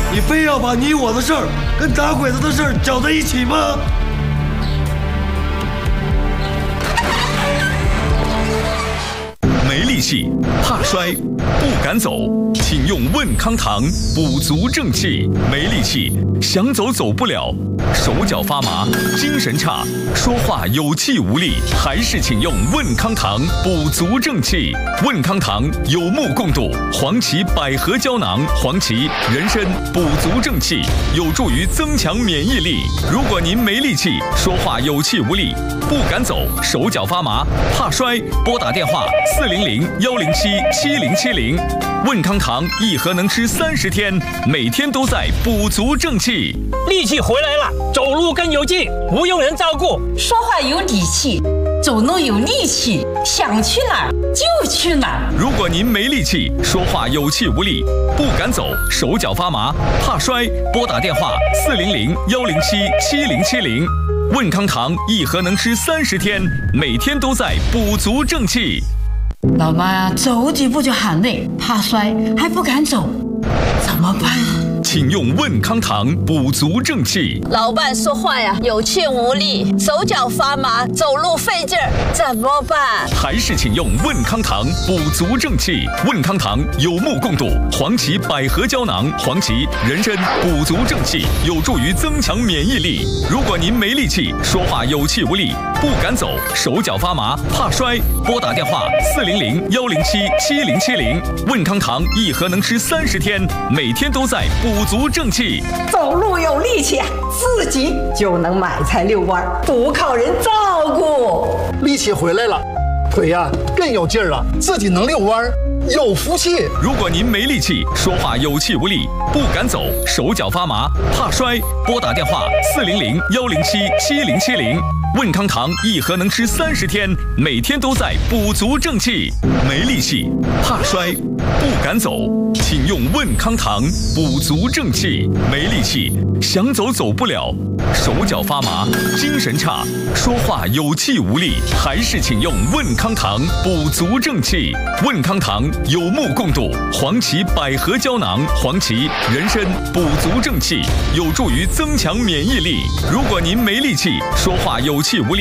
你非要把你我的事儿跟打鬼子的事儿搅在一起吗？ 没力气，怕摔，不敢走，请用问康堂补足正气。没力气，想走走不了，手脚发麻，精神差，说话有气无力，还是请用问康堂补足正气。问康堂有目共睹，黄芪百合胶囊、黄芪、人参补足正气，有助于增强免疫力。如果您没力气，说话有气无力，不敢走，手脚发麻，怕摔，拨打电话400-107-7070。问康堂一盒能吃30天，每天都在补足正气。 力气回来了，走路更有劲，不用人照顾， 说话有底气，走路有力气，想去哪儿就去哪儿。 如果您没力气，说话有气无力，不敢走，手脚发麻，怕摔，拨打电话400-107-7070。问康堂一盒能吃30天，每天都在补足正气。 老妈呀，走几步就喊累，怕摔还不敢走，怎么办啊？ 请用问康堂补足正气。 老伴说话呀有气无力，手脚发麻，走路费劲儿，怎么办？ 还是请用问康堂补足正气。问康堂有目共睹，黄芪百合胶囊、黄芪、人参补足正气，有助于增强免疫力。如果您没力气，说话有气无力，不敢走，手脚发麻，怕摔，拨打电话400-107-7070。问康堂一盒能吃30天，每天都在补足正气。 走路有力气，自己就能买菜遛弯，不靠人照顾。 力气回来了，腿呀更有劲儿了，自己能遛弯，有福气。 如果您没力气，说话有气无力，不敢走，手脚发麻，怕摔，拨打电话400-107-7070。问康堂一盒能吃30天，每天都在补足正气。没力气，怕摔，不敢走，请用问康堂补足正气。没力气，想走走不了，手脚发麻，精神差，说话有气无力，还是请用问康堂补足正气。问康堂有目共睹，黄芪百合胶囊、黄芪、人参补足正气，有助于增强免疫力。如果您没力气，说话有气无力，